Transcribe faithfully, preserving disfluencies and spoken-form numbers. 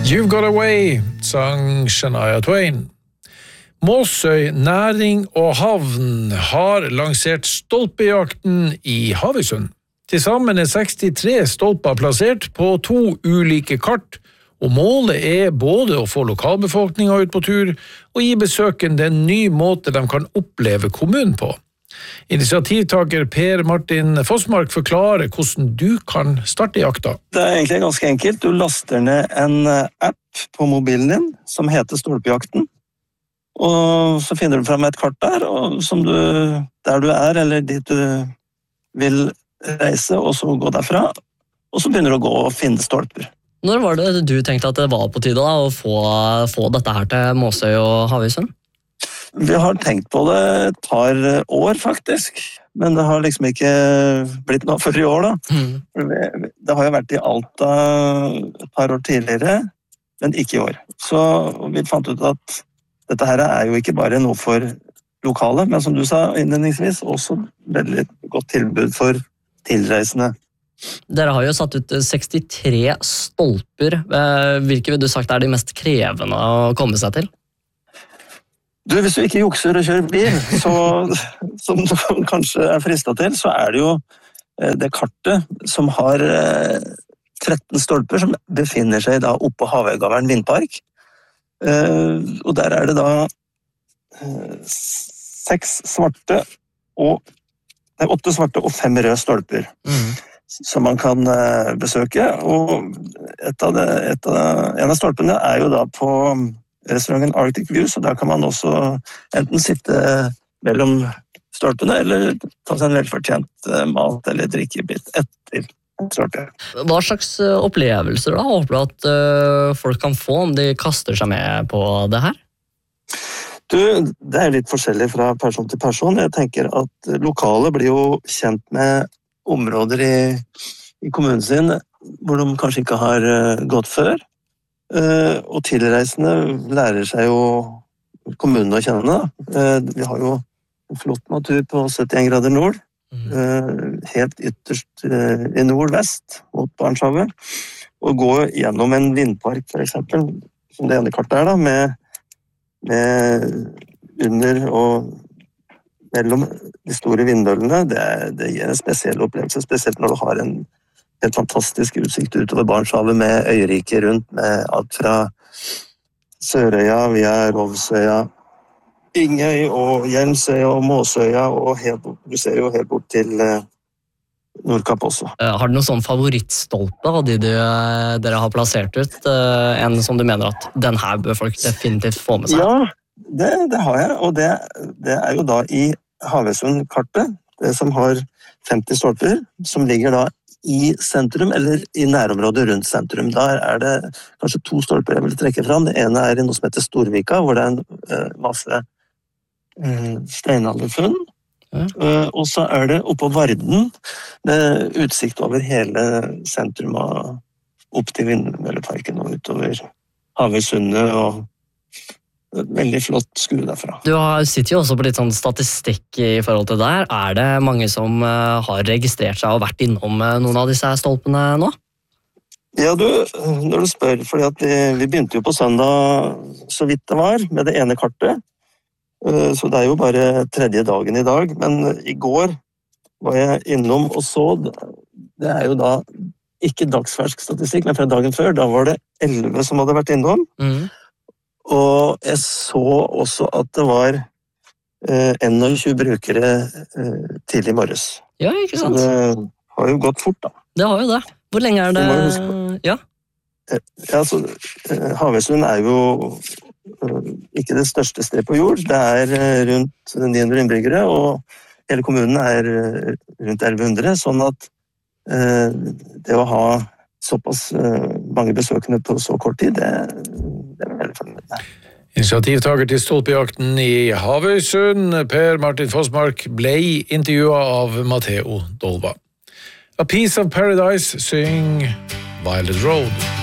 You've Got Away, sang Shania Twain. Måsøy Næring og Havn har lansert stolpejakten i Havøysund. Til sammen er sekstitre stolper plassert på to ulike kart, og målet er både å få lokalbefolkningen ut på tur og gi besøkende en ny måte de kan oppleve kommunen på. Initiativtaker Per Martin Fossmark forklarer hvordan du kan starte jakta. Det er egentlig ganske enkelt. Du laster ned en app på mobilen din som heter Stolpejakten. Og så finner du frem et kart der, og som du, der du er, eller dit du vil reise, og så gå derfra. Og så begynner du å gå og finne stolper. Når var det du tenkte at det var på tide da, å få, få dette her til Måsøy og Havøysund? Vi har tenkt på det et par år, faktisk. Men det har liksom ikke blitt noe for i år, da. Mm. Det har jo vært i Alta et par år tidligere, men ikke i år. Så vi fant ut at dette her er jo ikke bare noe for lokale, men som du sa innledningsvis, også veldig godt tilbud for tilreisende. Dere har jo satt ut sekstitre stolper. Hvilke vil du sagt er de mest krevende å komme seg til? Du, hvis du ikke jukser og kjører bil, så, som du kanskje er fristet til, så er det jo det kartet som har tretten stolper som befinner seg da oppe på Havøygavlen Vindpark. Og der er det da seks svarte og nei, åtte svarte og fem røde stolper mm. som man kan besøke. Og et av det, et av, en av stolpene er jo da på restauranten Arctic View, så der kan man også enten sitte mellom stolpene, eller ta seg en velfortjent mat eller drikkebit etter stolpene. Hva slags opplevelser da håper du at folk kan få om de kaster seg med på det her? Du, det er litt forskjellig fra person til person. Jeg tenker at lokale blir jo kjent med områder i, i kommunen sin, hvor de kanskje ikke har gått før. Uh, og tilreisende lærer seg jo kommunen å kjenne. Uh, vi har jo en flott natur på syttien grader nord, uh, helt ytterst uh, i nord-vest mot Barentshavet, og gå gjennom en vindpark for eksempel, som det ene kartet er da, med, med under og mellom de store vindmøllene. Det, det gir en spesiell opplevelse, spesielt når du har en helt fantastisk utsikt utover Barentshavet med øyriker rundt, med alt fra Sørøya via Rovsøya, Ingøy og Hjelmsøya og Måsøya, og helt, du ser jo helt bort til eh, Nordkapp også. Har du noen sånn favorittstolpe av de du, dere har plassert ut? En som du mener at den her bør folk definitivt få med seg? Ja, det, det har jeg, og det, det er jo da i Havøysund-kartet, det som har femti stolper, som ligger da i sentrum, eller i nærområdet rundt sentrum. Der er det kanskje to stolper jeg vil trekke fram. Det ene er i noe som heter Storvika, hvor det er en uh, masse uh, steinalderfunn. Ja. Uh, og så er det oppe på Varden, med utsikt over hele sentrum, og opp til Vindmølleparken og utover Havøysundet, og veldig flott skue derfra. Du har, sitter jo også på litt sånn statistikk i forhold til der. Er det mange som uh, har registrert seg og vært innom uh, noen av disse stolpene nå? Ja, du, når du spør, fordi at vi, vi begynte jo på søndag så vidt det var, med det ene kartet. Uh, så det er jo bare tredje dagen i dag, men i går var jeg innom og så, det er jo da ikke dagsfersk statistikk, men fra dagen før, da var det elleve som hadde vært innom. Mhm. Og jeg så også at det var eh, enogtjue brukere eh, tidlig i morges. Ja, ikke sant? Så det har jo gått fort, da. Det har jo det. Hvor lenge er det? Ja. Eh, altså, eh, Havøysund er jo eh, ikke det største stedet på jord. Det er eh, rundt ni hundre innbyggere, og hele kommunen er eh, rundt elleve hundre, sånn at eh, det å ha såpass eh, mange besøkende på så kort tid, det Det er veldig fornøyd med. Initiativtaker til stolpejakten i Havøysund, Per Martin Fossmark, ble intervjuet av Matteo Dolva. A Piece of Paradise syng Violet Road.